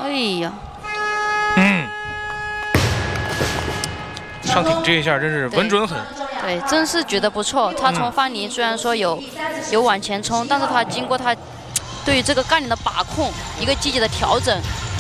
哎呀， 上挺这一下真是稳准狠。 对，真是觉得不错。他从范宁虽然说有往前冲，但是他经过他对于这个杠铃的把控，一个积极的调整，